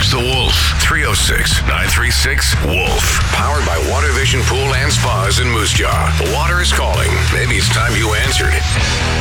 Here's the Wolf. 306-936-WOLF. Powered by Water Vision Pool and Spas in Moose Jaw. The water is calling. Maybe it's time you answered.